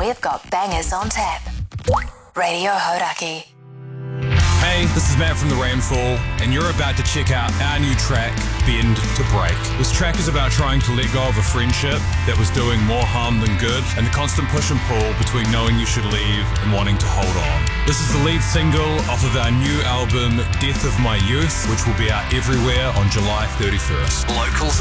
we've got bangers on tap. Radio Hodaki. Hey, this is Matt from The Rainfall, and you're about to check out our new track, Bend to Break. This track is about trying to let go of a friendship that was doing more harm than good, and the constant push and pull between knowing you should leave and wanting to hold on. This is the lead single off of our new album, Death of My Youth, which will be out everywhere on July 31st. Locals